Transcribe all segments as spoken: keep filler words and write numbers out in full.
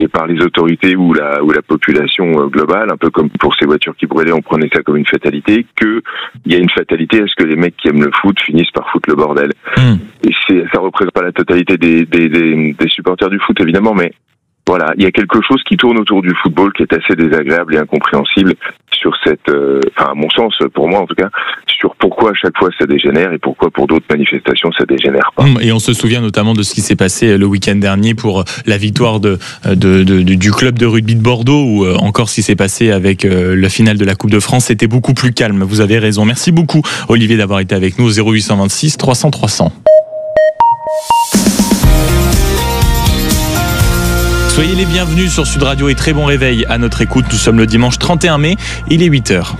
et par les autorités ou la ou la population globale, un peu comme pour ces voitures qui brûlaient, on prenait ça comme une fatalité, que il y a une fatalité à ce que les mecs qui aiment le foot finissent par foutre le bordel. Mmh. Et c'est, ça représente pas la totalité des, des, des, des supporters du foot, évidemment, mais voilà, il y a quelque chose qui tourne autour du football qui est assez désagréable et incompréhensible sur cette, euh, enfin à mon sens, pour moi en tout cas, sur pourquoi à chaque fois ça dégénère et pourquoi pour d'autres manifestations ça dégénère pas. Et on se souvient notamment de ce qui s'est passé le week-end dernier pour la victoire de, de, de, de du club de rugby de Bordeaux, ou encore ce qui s'est passé avec la finale de la Coupe de France, c'était beaucoup plus calme. Vous avez raison. Merci beaucoup Olivier d'avoir été avec nous au zéro huit cent vingt-six trois cents trois cents. Soyez les bienvenus sur Sud Radio et très bon réveil à notre écoute. Nous sommes le dimanche trente et un mai, il est huit heures.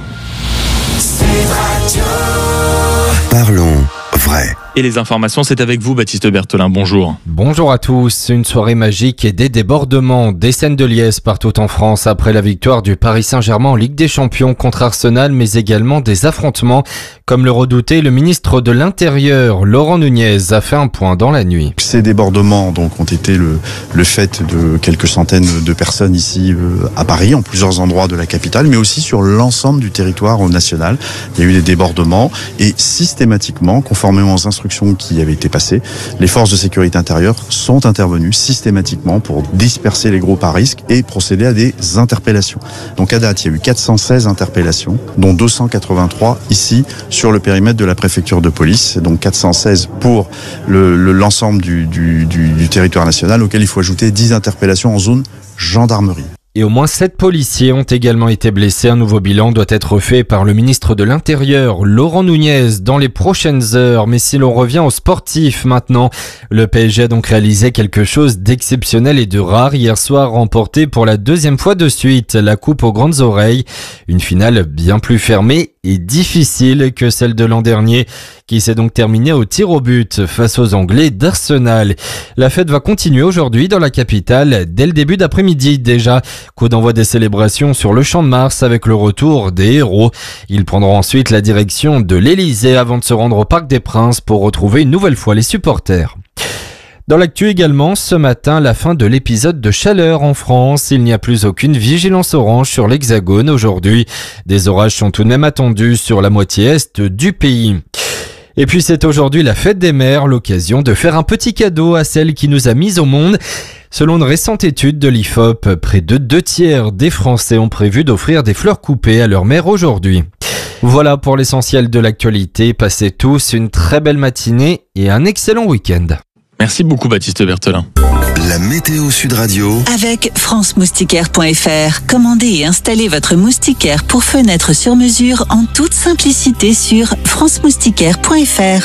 Parlons vrai. Et les informations, c'est avec vous, Baptiste Berthelin. Bonjour. Bonjour à tous. Une soirée magique et des débordements, des scènes de liesse partout en France après la victoire du Paris Saint-Germain en Ligue des Champions contre Arsenal, mais également des affrontements. Comme le redoutait le ministre de l'Intérieur, Laurent Nunez, a fait un point dans la nuit. Ces débordements donc ont été le, le fait de quelques centaines de personnes ici euh, à Paris, en plusieurs endroits de la capitale, mais aussi sur l'ensemble du territoire national. Il y a eu des débordements et systématiquement, conformément aux instructions qui avaient été passées, les forces de sécurité intérieure sont intervenues systématiquement pour disperser les groupes à risque et procéder à des interpellations. Donc à date, il y a eu quatre cent seize interpellations, dont deux cent quatre-vingt-trois ici sur le périmètre de la préfecture de police. Donc quatre cent seize pour le, le, l'ensemble du, du, du, du territoire national, auquel il faut ajouter dix interpellations en zone gendarmerie. Et au moins sept policiers ont également été blessés. Un nouveau bilan doit être fait par le ministre de l'Intérieur, Laurent Nunez, dans les prochaines heures. Mais si l'on revient aux sportifs maintenant, le P S G a donc réalisé quelque chose d'exceptionnel et de rare hier soir, remporté pour la deuxième fois de suite la coupe aux grandes oreilles. Une finale bien plus fermée et difficile que celle de l'an dernier, qui s'est donc terminée au tir au but face aux Anglais d'Arsenal. La fête va continuer aujourd'hui dans la capitale, dès le début d'après-midi déjà. Coup d'envoi des célébrations sur le Champ de Mars avec le retour des héros. Ils prendront ensuite la direction de l'Elysée avant de se rendre au Parc des Princes pour retrouver une nouvelle fois les supporters. Dans l'actu également, ce matin, la fin de l'épisode de chaleur en France. Il n'y a plus aucune vigilance orange sur l'Hexagone aujourd'hui. Des orages sont tout de même attendus sur la moitié est du pays. Et puis c'est aujourd'hui la fête des mères, l'occasion de faire un petit cadeau à celle qui nous a mis au monde. Selon une récente étude de l'I F O P, près de deux tiers des Français ont prévu d'offrir des fleurs coupées à leur mère aujourd'hui. Voilà pour l'essentiel de l'actualité. Passez tous une très belle matinée et un excellent week-end. Merci beaucoup Baptiste Berthelin. La météo Sud Radio avec france moustiquaire point f r. Commandez et installez votre moustiquaire pour fenêtre sur mesure en toute simplicité sur france moustiquaire point f r.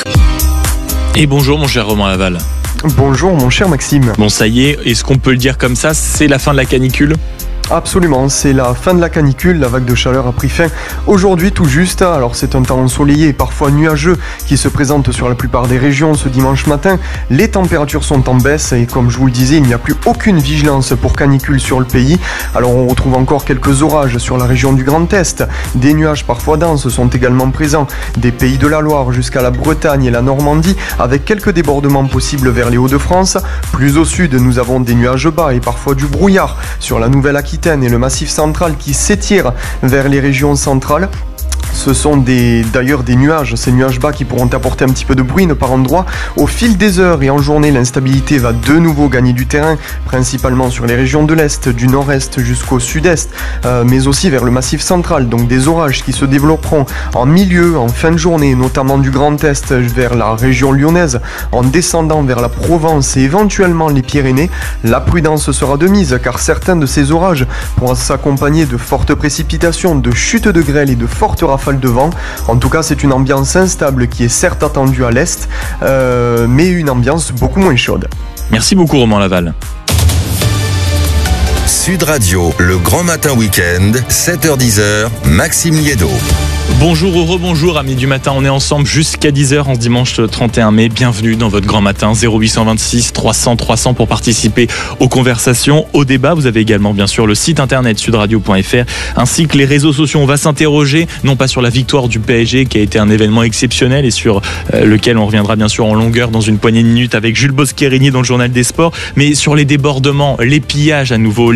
Et bonjour mon cher Romain Laval. Bonjour mon cher Maxime. Bon ça y est, est-ce qu'on peut le dire comme ça, c'est la fin de la canicule ? Absolument, c'est la fin de la canicule, la vague de chaleur a pris fin aujourd'hui tout juste. Alors c'est un temps ensoleillé et parfois nuageux qui se présente sur la plupart des régions ce dimanche matin. Les températures sont en baisse et comme je vous le disais, il n'y a plus aucune vigilance pour canicule sur le pays. Alors on retrouve encore quelques orages sur la région du Grand Est. Des nuages parfois denses sont également présents des Pays de la Loire jusqu'à la Bretagne et la Normandie, avec quelques débordements possibles vers les Hauts-de-France. Plus au sud, nous avons des nuages bas et parfois du brouillard sur la Nouvelle-Aquitaine et le Massif central qui s'étire vers les régions centrales. Ce sont des, d'ailleurs des nuages, ces nuages bas qui pourront apporter un petit peu de bruine par endroits. Au fil des heures et en journée, l'instabilité va de nouveau gagner du terrain, principalement sur les régions de l'Est, du Nord-Est jusqu'au Sud-Est, euh, mais aussi vers le Massif central. Donc des orages qui se développeront en milieu, en fin de journée, notamment du Grand Est vers la région lyonnaise, en descendant vers la Provence et éventuellement les Pyrénées. La prudence sera de mise car certains de ces orages pourront s'accompagner de fortes précipitations, de chutes de grêle et de fortes rafales de vent. En tout cas, c'est une ambiance instable qui est certes attendue à l'est, euh, mais une ambiance beaucoup moins chaude. Merci beaucoup Romain Laval. Sud Radio, le grand matin week-end, sept heures dix, Maxime Liédot. Bonjour ou rebonjour amis du matin, on est ensemble jusqu'à dix heures en ce dimanche trente et un mai. Bienvenue dans votre grand matin, zéro huit cent vingt-six trois cents trois cents pour participer aux conversations, aux débats. Vous avez également bien sûr le site internet sudradio point f r ainsi que les réseaux sociaux. On va s'interroger non pas sur la victoire du P S G qui a été un événement exceptionnel et sur euh, lequel on reviendra bien sûr en longueur dans une poignée de minutes avec Jules Boscherini dans le journal des sports, mais sur les débordements, les pillages à nouveau,